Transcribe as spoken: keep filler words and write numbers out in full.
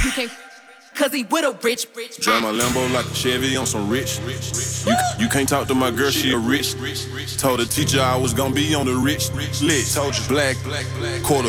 You can't cause he with a rich. Drive my Lambo like a Chevy on some rich. You, you can't talk to my girl, she a rich. Told the teacher I was gonna be on the rich list. Told you black, quarter